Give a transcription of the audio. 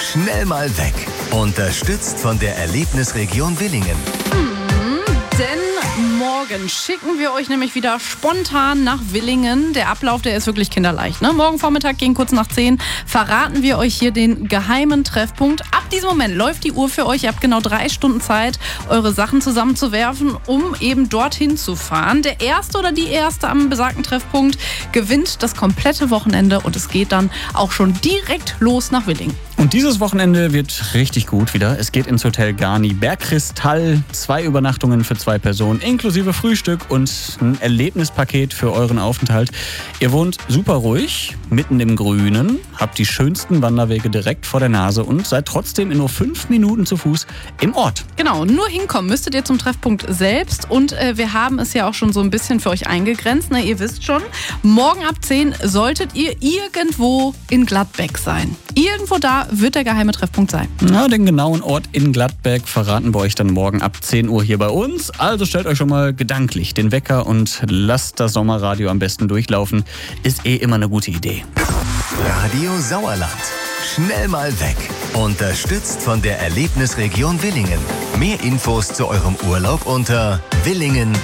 schnell mal weg. Unterstützt von der Erlebnisregion Willingen. Denn morgen schicken wir euch nämlich wieder spontan nach Willingen. Der Ablauf, der ist wirklich kinderleicht. Ne? Morgen Vormittag gegen kurz nach 10 verraten wir euch hier den geheimen Treffpunkt. Ab diesem Moment läuft die Uhr für euch. Ihr habt genau 3 Stunden Zeit, eure Sachen zusammenzuwerfen, um eben dorthin zu fahren. Der Erste oder die Erste am besagten Treffpunkt gewinnt das komplette Wochenende und es geht dann auch schon direkt los nach Willingen. Und dieses Wochenende wird richtig gut wieder. Es geht ins Hotel Garni Bergkristall. 2 Übernachtungen für 2 Personen, inklusive Frühstück und ein Erlebnispaket für euren Aufenthalt. Ihr wohnt super ruhig, mitten im Grünen, habt die schönsten Wanderwege direkt vor der Nase und seid trotzdem in nur 5 Minuten zu Fuß im Ort. Genau, nur hinkommen müsstet ihr zum Treffpunkt selbst. Und wir haben es ja auch schon so ein bisschen für euch eingegrenzt. Na, ihr wisst schon, morgen ab 10 solltet ihr irgendwo in Gladbeck sein. Irgendwo da wird der geheime Treffpunkt sein. Na, den genauen Ort in Gladbeck verraten wir euch dann morgen ab 10 Uhr hier bei uns. Also stellt euch schon mal gedanklich den Wecker und lasst das Sommerradio am besten durchlaufen. Ist immer eine gute Idee. Radio Sauerland. Schnell mal weg. Unterstützt von der Erlebnisregion Willingen. Mehr Infos zu eurem Urlaub unter willingen.de.